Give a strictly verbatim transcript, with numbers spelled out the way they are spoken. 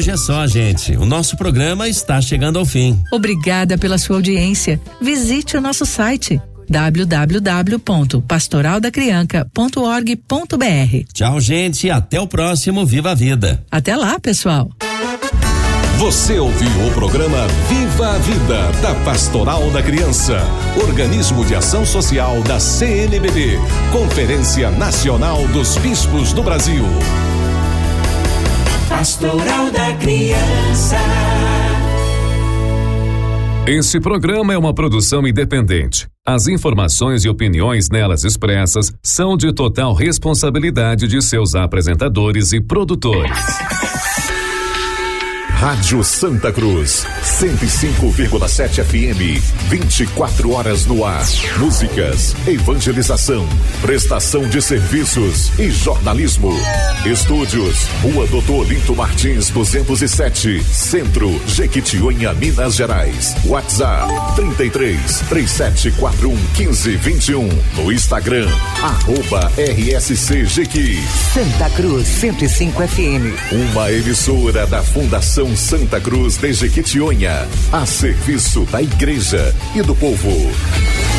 hoje é só, gente. O nosso programa está chegando ao fim. Obrigada pela sua audiência. Visite o nosso site w w w ponto pastoral da criança ponto org ponto b r. Tchau, gente. Até o próximo Viva a Vida. Até lá, pessoal. Você ouviu o programa Viva a Vida, da Pastoral da Criança, organismo de ação social da C N B B, Conferência Nacional dos Bispos do Brasil. Pastoral da Criança. Esse programa é uma produção independente. As informações e opiniões nelas expressas são de total responsabilidade de seus apresentadores e produtores. Rádio Santa Cruz, cento e cinco vírgula sete F M, vinte e quatro horas no ar. Músicas, evangelização, prestação de serviços e jornalismo. Estúdios, Rua Doutor Olinto Martins, duzentos e sete, Centro, Jequitinhonha, Minas Gerais. WhatsApp, trinta e três, trinta e sete quarenta e um, quinze, vinte e um. No Instagram, arroba R S C Jequi. Santa Cruz, cento e cinco F M. Uma emissora da Fundação Santa Cruz de Jequitinhonha, a serviço da igreja e do povo.